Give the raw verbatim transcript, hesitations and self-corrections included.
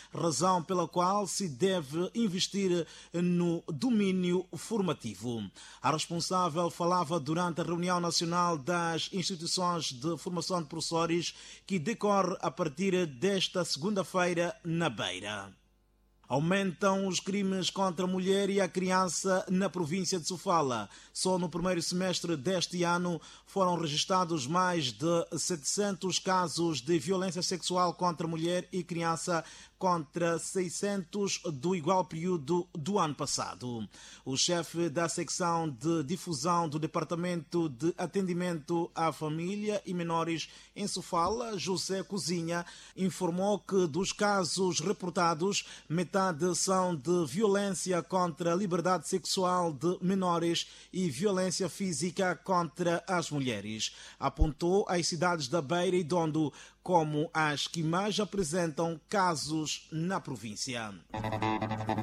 razão pela qual se deve investir no domínio formativo. A responsável falava durante a reunião nacional das instituições de formação de professores que decorre a partir desta segunda-feira na Beira. Aumentam os crimes contra a mulher e a criança na província de Sofala. Só no primeiro semestre deste ano foram registrados mais de setecentos casos de violência sexual contra a mulher e criança, contra seiscentos do igual período do ano passado. O chefe da secção de difusão do Departamento de Atendimento à Família e Menores em Sofala, José Cozinha, informou que dos casos reportados, metade são de violência contra a liberdade sexual de menores e violência física contra as mulheres. Apontou as cidades da Beira e Dondo como as que mais apresentam casos na província.